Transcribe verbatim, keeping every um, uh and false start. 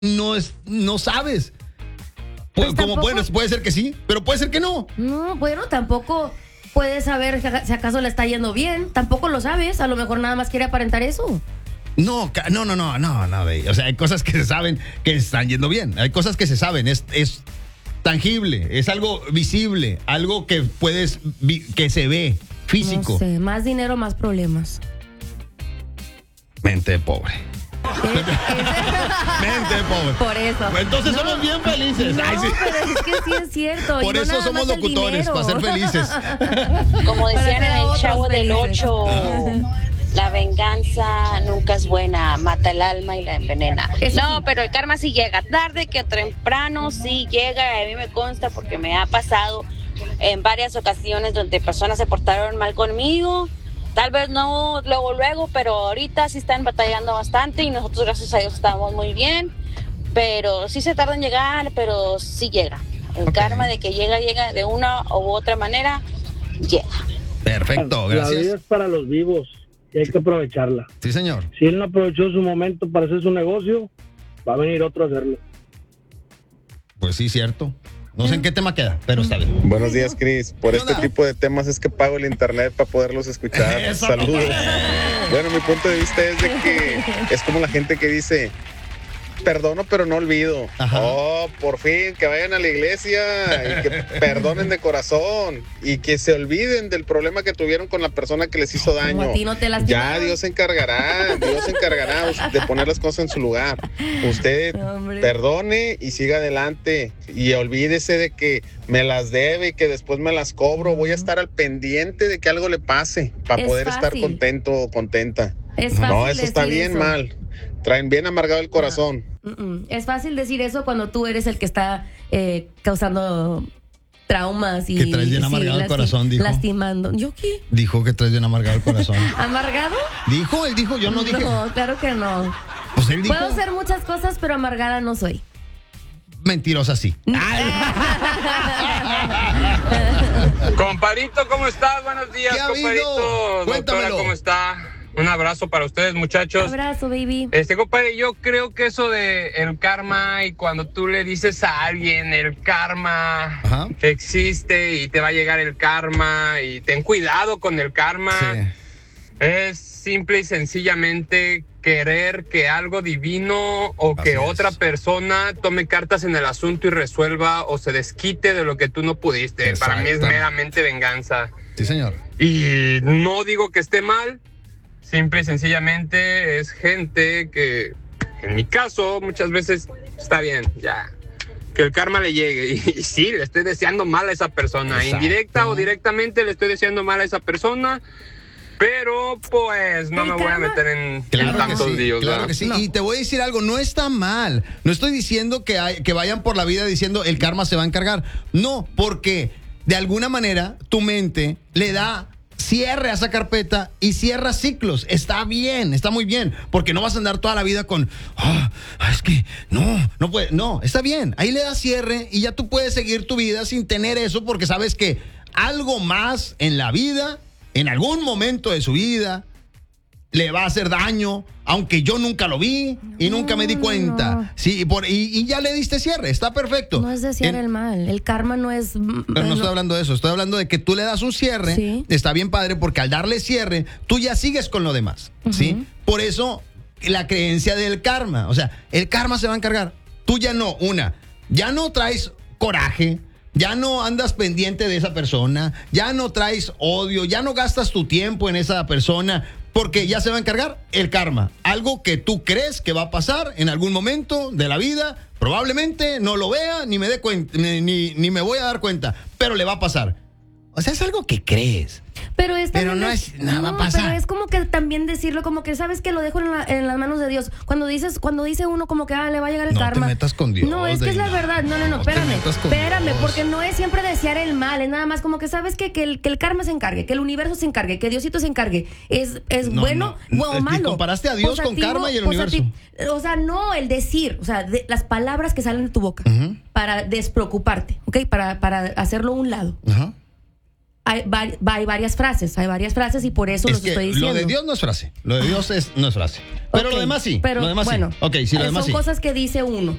no es, no sabes. Pues como tampoco, bueno, puede ser que sí, pero puede ser que no. No, bueno, tampoco puedes saber si acaso le está yendo bien. Tampoco lo sabes. A lo mejor nada más quiere aparentar eso. No, no, no, no, no, no. O sea, hay cosas que se saben que están yendo bien. Hay cosas que se saben. Es, es tangible, es algo visible, algo que puedes, que se ve, físico. No sé, más dinero, más problemas. Mente pobre. Mente pobre. Por eso. Entonces no, somos bien felices. No, Ay, sí. Pero es que sí es cierto. Por eso no somos locutores, para ser felices. Como decían en el Chavo del Ocho, la venganza nunca es buena, mata el alma y la envenena. Eso no, sí. Pero el karma sí llega, tarde que temprano sí llega. A mí me consta porque me ha pasado en varias ocasiones donde personas se portaron mal conmigo. Tal vez no luego, luego, pero ahorita sí están batallando bastante y nosotros, gracias a Dios, estamos muy bien. Pero sí se tarda en llegar, pero sí llega. El okay. karma de que llega, llega de una u otra manera, llega. Perfecto, gracias. La vida es para los vivos y hay que aprovecharla. Sí, señor. Si él no aprovechó su momento para hacer su negocio, va a venir otro a hacerlo. Pues sí, cierto. No sé en qué tema queda, pero está bien. Buenos días, Cris. Por este tipo de temas es que pago el internet para poderlos escuchar. Saludos. Bueno, mi punto de vista es de que es como la gente que dice, perdono pero no olvido. Ajá. Oh, por fin, que vayan a la iglesia y que perdonen de corazón y que se olviden del problema que tuvieron con la persona que les hizo daño. A ti no te ya Dios se encargará, Dios se encargará de poner las cosas en su lugar. Usted Hombre. perdone y siga adelante y olvídese de que me las debe y que después me las cobro. Voy a estar al pendiente de que algo le pase para poder fácil. estar contento o contenta. Es fácil no, eso está bien eso. mal. Traen bien amargado el corazón. No. Uh-uh. Es fácil decir eso cuando tú eres el que está eh, causando traumas y... Que traes bien amargado sí, el corazón, dijo. Lastimando. ¿Yo qué? Dijo que traes bien amargado el corazón. ¿Amargado? Dijo, él dijo, yo no dije. No, claro que no. Pues él dijo. Puedo hacer muchas cosas, pero amargada no soy. Mentirosa sí. Comparito, ¿cómo estás? Buenos días, ¿Qué ha comparito. Doctora, ¿cómo está? Un abrazo para ustedes, muchachos. Abrazo, baby. Este, compadre, yo creo que eso de el karma y cuando tú le dices a alguien el karma Ajá. existe y te va a llegar el karma y ten cuidado con el karma. Sí. Es simple y sencillamente querer que algo divino o Así que es. otra persona tome cartas en el asunto y resuelva o se desquite de lo que tú no pudiste. Exacto. Para mí es meramente venganza. Sí, señor. Y no digo que esté mal. Simple y sencillamente es gente que, en mi caso, muchas veces está bien, ya. Que el karma le llegue. Y, y sí, le estoy deseando mal a esa persona. Exacto. Indirecta o directamente le estoy deseando mal a esa persona. Pero, pues, no me voy a meter en, claro en tantos sí, líos. Claro que sí. No. Y te voy a decir algo, no está mal. No estoy diciendo que, hay, que vayan por la vida diciendo el karma se va a encargar. No, porque de alguna manera tu mente le da cierre a esa carpeta y cierra ciclos. Está bien, está muy bien, porque no vas a andar toda la vida con, oh, es que no, no puede, no, está bien. Ahí le das cierre y ya tú puedes seguir tu vida sin tener eso, porque sabes que algo más en la vida, en algún momento de su vida, le va a hacer daño, aunque yo nunca lo vi y no, nunca me di cuenta. No. Sí, y, por, y, y ya le diste cierre, está perfecto. No es desear el mal, el karma no es... Pero no estoy hablando de eso, estoy hablando de que tú le das un cierre, ¿sí? Está bien padre, porque al darle cierre, tú ya sigues con lo demás, uh-huh. ¿sí? Por eso, la creencia del karma, o sea, el karma se va a encargar. Tú ya no, una, ya no traes coraje, ya no andas pendiente de esa persona, ya no traes odio, ya no gastas tu tiempo en esa persona, porque ya se va a encargar el karma. Algo que tú crees que va a pasar en algún momento de la vida, probablemente no lo vea, ni me dé cuenta, ni, ni, ni me voy a dar cuenta, pero le va a pasar. O sea, es algo que crees. Pero, es pero no es nada no, va a pasar. Pero es como que también decirlo, como que sabes que lo dejo en, la, en las manos de Dios. Cuando dices, cuando dice uno como que ah, le va a llegar el no karma. No te metas con Dios. No, es que es la verdad. No, no, no, no espérame. Espérame, Dios. Porque no es siempre desear el mal, es nada más como que sabes que, que, el, que el karma se encargue, que el universo se encargue, que Diosito se encargue. Es, es no, bueno no. o malo. Comparaste a Dios positivo, con karma y el universo. O sea, no el decir, o sea, de, las palabras que salen de tu boca uh-huh. para despreocuparte, ¿ok? Para, para hacerlo a un lado. Ajá. Uh-huh. hay, hay varias frases, hay varias frases y por eso es los estoy diciendo. Lo de Dios no es frase, lo de Dios es, no es frase. Pero okay, lo demás sí. Pero lo demás bueno, sí. Okay, sí, lo demás son sí. cosas que dice uno.